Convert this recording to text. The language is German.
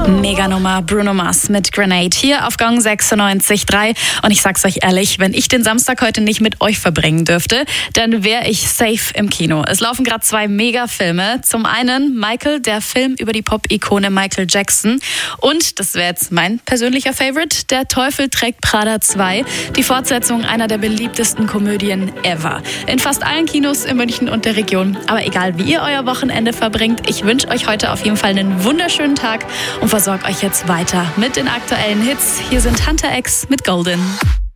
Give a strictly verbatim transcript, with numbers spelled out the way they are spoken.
Mega Nummer, Bruno Mars mit Grenade hier auf Gong sechsundneunzig Komma drei. Und ich sag's euch ehrlich, wenn ich den Samstag heute nicht mit euch verbringen dürfte, dann wäre ich safe im Kino. Es laufen gerade zwei Mega-Filme. Zum einen Michael, der Film über die Pop-Ikone Michael Jackson. Und, das wäre jetzt mein persönlicher Favorite, Der Teufel trägt Prada zwei. Die Fortsetzung einer der beliebtesten Komödien ever. In fast allen Kinos in München und der Region. Aber egal, wie ihr euer Wochenende verbringt, ich wünsche euch heute auf jeden Fall einen wunderschönen Tag und versorgt euch jetzt weiter mit den aktuellen Hits. Hier sind Hunter X mit Golden.